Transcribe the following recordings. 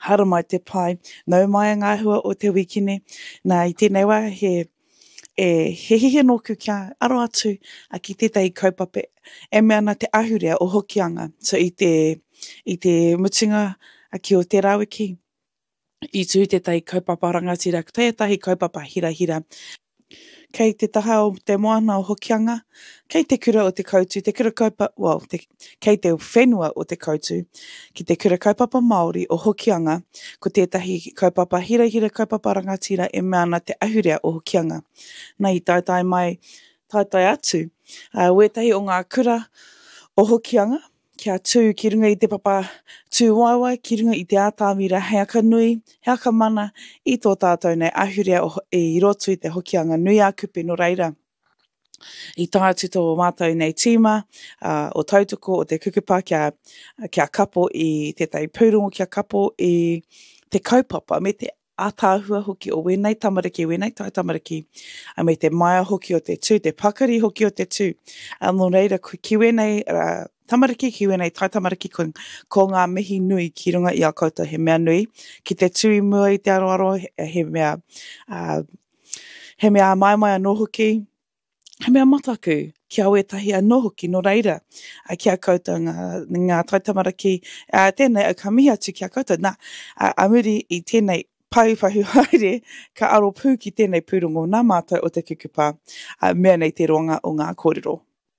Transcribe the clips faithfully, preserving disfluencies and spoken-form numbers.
hara mai te pai, nau mai ngā hua o te wikine, nā i tēnei wā he e he hihe noku kia aro atu a ki tētai kaupapa e mea na te ahurea o hokianga. So i te, i te mutinga a ki o te rawiki, i tū tētai kaupapa rangatira, tētahi kaupapa hira hira. Kei te taha o te moana o hokianga, kei te kura o te koutu, te kura kaupapa, well, te, kei te whenua o te koutu, ki te kura kaupapa Māori o hokianga, ko tētahi kaupapa hira hira kaupapa rangatira e mea ana te ahurea o hokianga. Nā i taitai mai, taitai atu, uh, wetahi o ngā kura o hokianga, kia tū ki runga i te papa tū waiwai, ki runga i te ātāmira heaka nui, heaka mana, i tō tātou nei ahurea o, i roto i te hokianga nui a kupe no reira. I tā atu tō mātou nei tīma, uh, o tautoko o te kukupa kia, kia kapo i tētai pūrongo kia kapo i te kaupapa me te ātāhua hoki o wenei tamariki, wenei tai tamariki, a me te maia hoki o te tū, te pakari hoki o te tū. A no reira, ki wenei uh, tamariki, ki wenei tai tamariki, ko, ko ngā mihi nui ki runga i a koutou he mea nui, ki te tui mua i te aroaro, he, he mea, uh, he mea mai mai anō hoki, he mea mataku, kia wetahi anō hoki no reira, a kia koutou ngā, ngā tai tamariki, uh, tēnei au ka mihi atu kia koutou, nā, uh, a muri i tēnei paupahu haere, ka aro pū ki tēnei pūrongo nā mātou o te kukupa, uh, mea nei te ronga o ngā kōrero.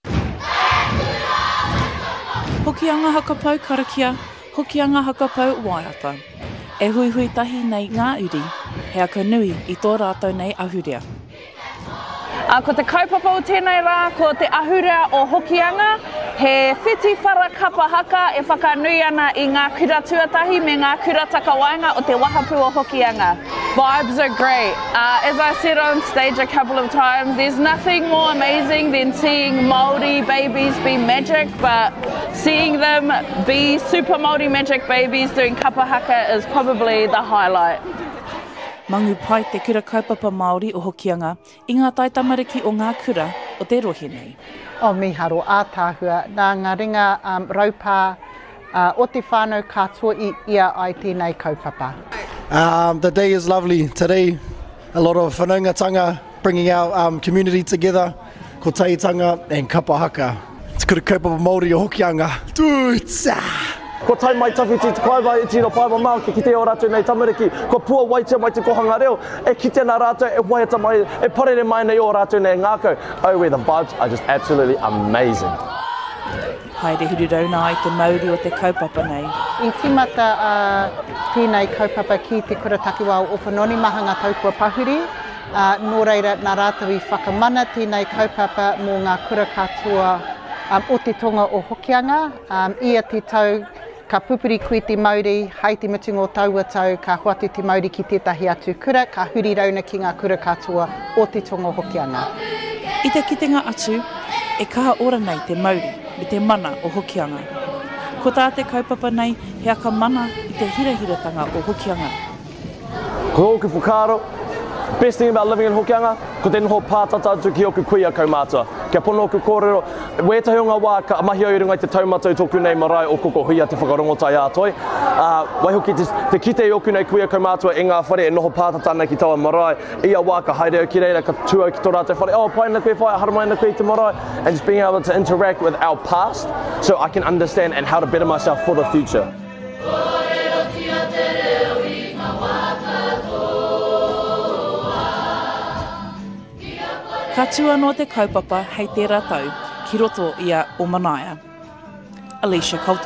Hokianga hakapau karakia, hokianga hakapau waiata. E hui hui tahi nei ngā uri, he aka nui i tō rātou nei ahurea. Uh, ko te kaupapa o tēnei rā, ko te ahurea o hokianga, he whiti whara kapa haka e whakanui ana i ngā kura tuatahi me ngā kura takawaenga o te wahapū o hokianga. Vibes are great. Uh, as I said on stage a couple of times, there's nothing more amazing than seeing Māori babies be magic, but seeing them be super Māori magic babies doing kapa haka is probably the highlight. Mangu pai te kura kaupapa Māori o hokianga i ngā tai tamariki o ngā kura o te rohe nei. O miharo ātāhua, nā ngā ringa um, raupā uh, o te whānau katoa i ia ai tēnei kaupapa. Um, the day is lovely today. A lot of whanaungatanga bringing our um, community together, ko taitanga and kapa haka. Te kura kaupapa Māori o hokianga. Tūtsa! Ko tai mai tawhiti te kaiwai i tino paiwa mau ki te o rātou nei tamariki, ko pua waitea mai te kohanga reo, e kite nā rātou, e waiata mai, e parere mai nei o rātou nei ngākau. Oh, where the vibes are just absolutely amazing. Haere huru rauna ai te Māori o te kaupapa nei. I timata uh, tēnei kaupapa ki te kura takiwā o Opanoni Mahanga Taupua Pahuri, uh, nō reira nā rātou i whakamana tēnei kaupapa mō ngā kura katoa um, o te tonga o hokianga, um, ia te tau ka pupuri koe te Māori, hei te mutunga o taua tau, ka hoatu te Māori ki tētahi atu kura, ka huri rauna ki ngā kura katoa o te tonga o hokianga. I te kitenga atu, e kaha ora nei te Māori, me te mana o hokianga. Ko tā te kaupapa nei, he aka mana i te hirahiratanga o hokianga. Ko oku whakaro, best thing about living in Hokianga, ko te noho pātata atu ki oku kuia kaumātua. Kia pono oku kōrero, wētahi o ngā wā ka mahi au rungai te taumatau tōku nei marae o koko hui a te whakarongotai ātoi. Uh, wai hoki te, te kite i oku nei kuia kaumātua e ngā whare e noho pātata nei ki taua marae. Ia wā ka haere au ki reira, ka tūau ki tō rātou whare, oh, pai na koe whai, haramai na koe te marae. And just being able to interact with our past so I can understand and how to better myself for the future. Ka tua no te kaupapa hei tērā tau, ki roto ia o Manaia. Alicia Coulter.